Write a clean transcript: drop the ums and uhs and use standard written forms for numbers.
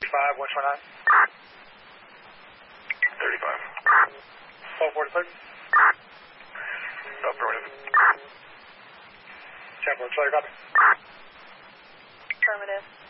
35, 129. 35. 1243. Affirmative. Chapel, sorry, copy. Affirmative.